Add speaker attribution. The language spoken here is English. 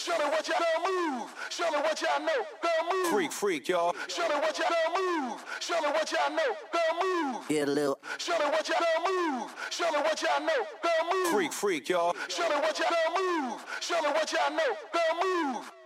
Speaker 1: Show me what y'all move. Show me what y'all know. Girl, move.
Speaker 2: Freak, y'all.
Speaker 1: Show me what y'all move. Show me what y'all know. Girl, move.
Speaker 2: Get a little.
Speaker 1: Show me what y'all move. Show me what y'all know. Girl, move.
Speaker 2: Freak, y'all.
Speaker 1: Show me what y'all move. Show me what y'all know. Girl, move.